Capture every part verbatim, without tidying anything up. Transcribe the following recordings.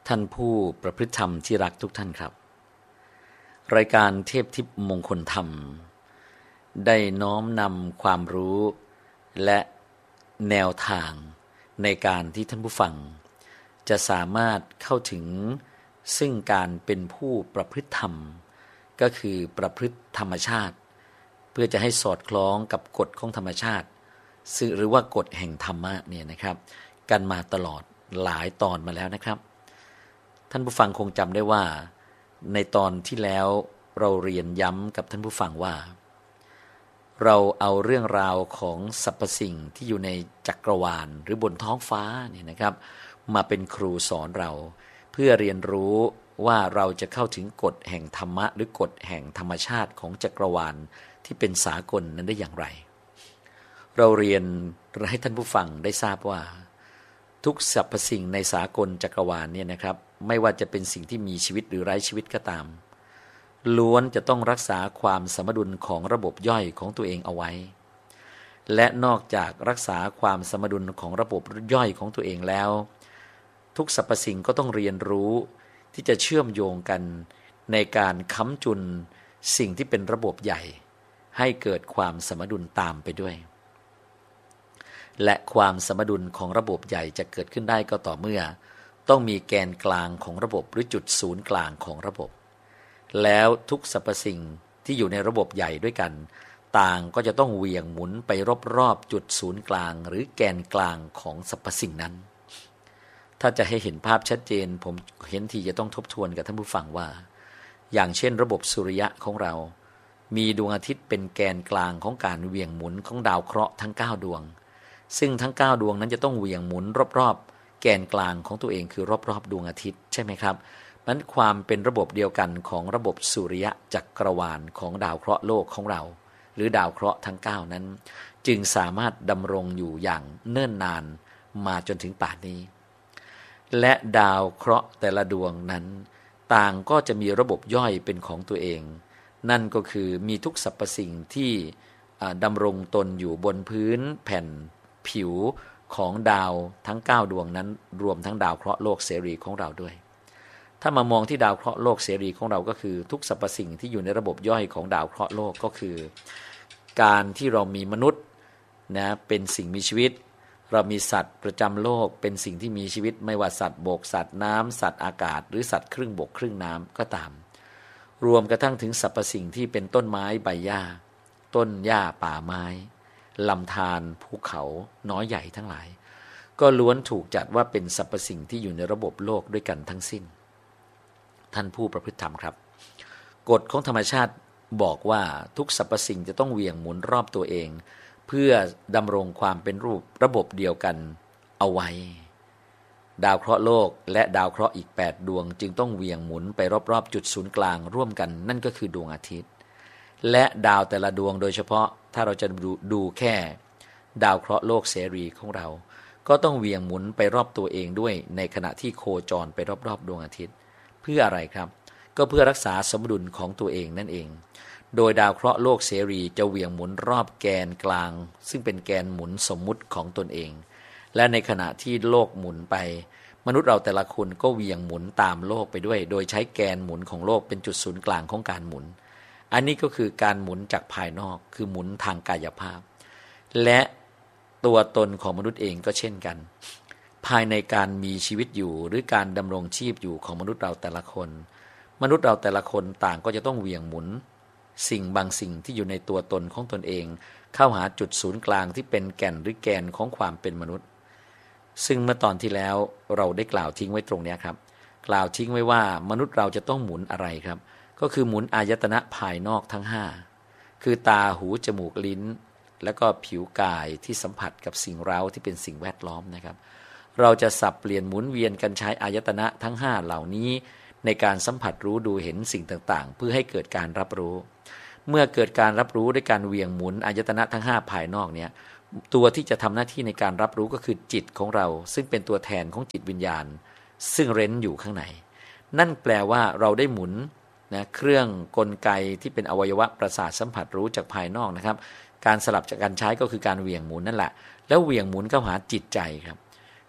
ท่านผู้ประพฤติธรรมที่รักทุกท่านครับรายการเทพทิพย์มงคลธรรมได้น้อมนำความรู้และแนวทางในการที่ท่านผู้ฟังจะสามารถเข้าถึงซึ่งการเป็นผู้ประพฤติธรรมก็คือประพฤติธรรมชาติเพื่อจะให้สอดคล้องกับกฎของธรรมชาติหรือว่ากฎแห่งธรรมะเนี่ยนะครับกันมาตลอดหลายตอนมาแล้วนะครับท่านผู้ฟังคงจำได้ว่าในตอนที่แล้วเราเรียนย้ำกับท่านผู้ฟังว่าเราเอาเรื่องราวของสรรพสิ่งที่อยู่ในจักรวาลหรือบนท้องฟ้าเนี่ยนะครับมาเป็นครูสอนเราเพื่อเรียนรู้ว่าเราจะเข้าถึงกฎแห่งธรรมะหรือกฎแห่งธรรมชาติของจักรวาลที่เป็นสากลนั้นได้อย่างไรเราเรียนให้ท่านผู้ฟังได้ทราบว่าทุกสรรพสิ่งในสากลจักรวาลเนี่ยนะครับไม่ว่าจะเป็นสิ่งที่มีชีวิตหรือไร้ชีวิตก็ตามล้วนจะต้องรักษาความสมดุลของระบบย่อยของตัวเองเอาไว้และนอกจากรักษาความสมดุลของระบบย่อยของตัวเองแล้วทุกสรรพสิ่งก็ต้องเรียนรู้ที่จะเชื่อมโยงกันในการค้ำจุนสิ่งที่เป็นระบบใหญ่ให้เกิดความสมดุลตามไปด้วยและความสมดุลของระบบใหญ่จะเกิดขึ้นได้ก็ต่อเมื่อต้องมีแกนกลางของระบบหรือจุดศูนย์กลางของระบบแล้วทุกสรรพสิ่งที่อยู่ในระบบใหญ่ด้วยกันต่างก็จะต้องเหวี่ยงหมุนไปรอบๆจุดศูนย์กลางหรือแกนกลางของสรรพสิ่งนั้นถ้าจะให้เห็นภาพชัดเจนผมเห็นทีจะต้องทบทวนกับท่านผู้ฟังว่าอย่างเช่นระบบสุริยะของเรามีดวงอาทิตย์เป็นแกนกลางของการเหวี่ยงหมุนของดาวเคราะห์ทั้งเก้าดวงซึ่งทั้งเก้าดวงนั้นจะต้องเหวี่ยงหมุนรอบๆแกนกลางของตัวเองคือรอบๆดวงอาทิตย์ใช่ไหมครับนั้นความเป็นระบบเดียวกันของระบบสุริยะจักรวาลของดาวเคราะห์โลกของเราหรือดาวเคราะห์ทั้งเก้านั้นจึงสามารถดำรงอยู่อย่างเนิ่นนานมาจนถึงป่านนี้และดาวเคราะห์แต่ละดวงนั้นต่างก็จะมีระบบย่อยเป็นของตัวเองนั่นก็คือมีทุกสรรพสิ่งที่ดำรงตนอยู่บนพื้นแผ่นผิวของดาวทั้งเก้าดวงนั้นรวมทั้งดาวเคราะห์โลกเสรีของเราด้วยถ้ามามองที่ดาวเคราะห์โลกเสรีของเราก็คือทุกสรรพสิ่งที่อยู่ในระบบย่อยของดาวเคราะห์โลกก็คือการที่เรามีมนุษย์นะเป็นสิ่งมีชีวิตเรามีสัตว์ประจำโลกเป็นสิ่งที่มีชีวิตไม่ว่าสัตว์บกสัตว์น้ำสัตว์อากาศหรือสัตว์ครึ่งบกครึ่งน้ำก็ตามรวมกระทั่งถึงสรรพสิ่งที่เป็นต้นไม้ใบหญ้าต้นหญ้าป่าไม้ลำธารภูเขาน้อยใหญ่ทั้งหลายก็ล้วนถูกจัดว่าเป็นสรรพสิ่งที่อยู่ในระบบโลกด้วยกันทั้งสิ้นท่านผู้ประพฤติธรรมครับกฎของธรรมชาติบอกว่าทุกสรรพสิ่งจะต้องเหวี่ยงหมุนรอบตัวเองเพื่อดำรงความเป็นรูประบบเดียวกันเอาไว้ดาวเคราะห์โลกและดาวเคราะห์อีกแปดดวงจึงต้องเหวี่ยงหมุนไปรอบๆจุดศูนย์กลางร่วมกันนั่นก็คือดวงอาทิตย์และดาวแต่ละดวงโดยเฉพาะถ้าเราจะดูดูแค่ดาวเคราะห์โลกเสรีของเราก็ต้องเหวี่ยงหมุนไปรอบตัวเองด้วยในขณะที่โคจรไปรอบๆดวงอาทิตย์เพื่ออะไรครับก็เพื่อรักษาสมดุลของตัวเองนั่นเองโดยดาวเคราะห์โลกเสรีจะเหวี่ยงหมุนรอบแกนกลางซึ่งเป็นแกนหมุนสมมุติของตนเองและในขณะที่โลกหมุนไปมนุษย์เราแต่ละคนก็เหวี่ยงหมุนตามโลกไปด้วยโดยใช้แกนหมุนของโลกเป็นจุดศูนย์กลางของการหมุนอันนี้ก็คือการหมุนจากภายนอกคือหมุนทางกายภาพและตัวตนของมนุษย์เองก็เช่นกันภายในการมีชีวิตอยู่หรือการดำรงชีพอยู่ของมนุษย์เราแต่ละคนมนุษย์เราแต่ละคนต่างก็จะต้องเหวี่ยงหมุนสิ่งบางสิ่งที่อยู่ในตัวตนของตนเองเข้าหาจุดศูนย์กลางที่เป็นแก่นหรือแกนของความเป็นมนุษย์ซึ่งเมื่อตอนที่แล้วเราได้กล่าวทิ้งไว้ตรงนี้ครับกล่าวทิ้งไว้ว่ามนุษย์เราจะต้องหมุนอะไรครับก็คือหมุนอายตนะภายนอกทั้งห้าคือตาหูจมูกลิ้นแล้วก็ผิวกายที่สัมผัสกับสิ่งเร้าที่เป็นสิ่งแวดล้อมนะครับเราจะสับเปลี่ยนหมุนเวียนกันใช้อายตนะทั้งห้าเหล่านี้ในการสัมผัสรู้ดูเห็นสิ่งต่างๆเพื่อให้เกิดการรับรู้เมื่อเกิดการรับรู้ด้วยการเหวี่ยงหมุนอายตนะทั้งห้าภายนอกเนี่ยตัวที่จะทำหน้าที่ในการรับรู้ก็คือจิตของเราซึ่งเป็นตัวแทนของจิตวิญญาณซึ่งเร้นอยู่ข้างในนั่นแปลว่าเราได้หมุนนะเครื่องกลไกที่เป็นอวัยวะประสาทสัมผัสรู้จากภายนอกนะครับการสลับจากการใช้ก็คือการเหวี่ยงหมุนนั่นแหละแล้วเหวี่ยงหมุนเข้าหาจิตใจครับ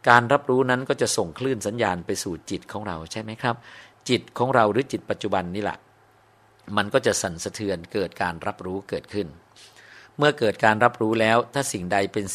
การรับรู้นั้นก็จะส่งคลื่นสัญญาณไปสู่จิตของเราใช่ไหมครับจิตของเราหรือจิตปัจจุบันนี่แหละมันก็จะสั่นสะเทือนเกิดการรับรู้เกิดขึ้นเมื่อเกิดการรับรู้แล้วถ้าสิ่งใดเป็น